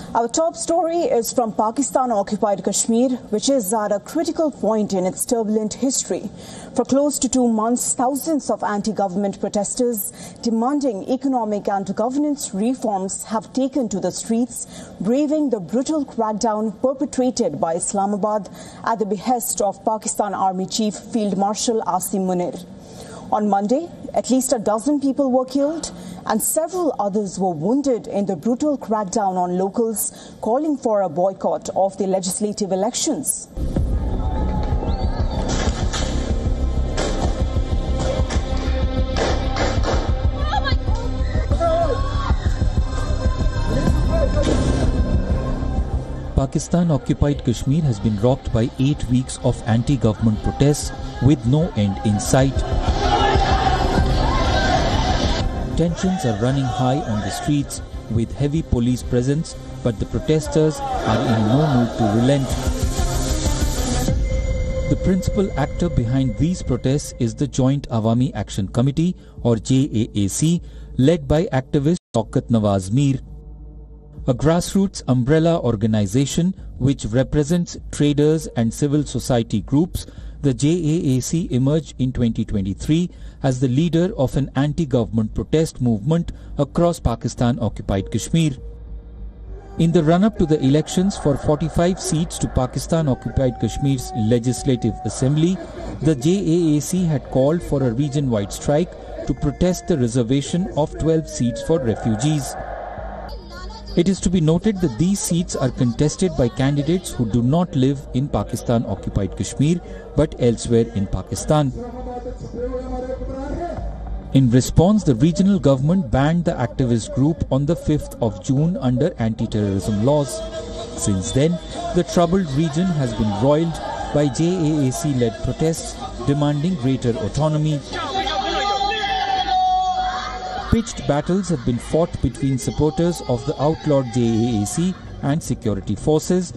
Our top story is from Pakistan-occupied Kashmir, which is at a critical point in its turbulent history. For close to 2 months, thousands of anti-government protesters demanding economic and governance reforms have taken to the streets, braving the brutal crackdown perpetrated by Islamabad at the behest of Pakistan Army Chief Field Marshal Asim Munir. On Monday, at least a dozen people were killed and several others were wounded in the brutal crackdown on locals calling for a boycott of the legislative elections. Pakistan-occupied Kashmir has been rocked by 8 weeks of anti-government protests with no end in sight. Tensions are running high on the streets with heavy police presence, but the protesters are in no mood to relent. The principal actor behind these protests is the Joint Awami Action Committee or JAAC, led by activist Shaukat Nawaz Mir. A grassroots umbrella organization which represents traders and civil society groups, the JAAC emerged in 2023 as the leader of an anti-government protest movement across Pakistan-occupied Kashmir. In the run-up to the elections for 45 seats to Pakistan-occupied Kashmir's Legislative Assembly, the JAAC had called for a region-wide strike to protest the reservation of 12 seats for refugees. It is to be noted that these seats are contested by candidates who do not live in Pakistan-occupied Kashmir but elsewhere in Pakistan. In response, the regional government banned the activist group on the 5th of June under anti-terrorism laws. Since then, the troubled region has been roiled by JAAC-led protests demanding greater autonomy. Pitched battles have been fought between supporters of the outlawed JAAC and security forces,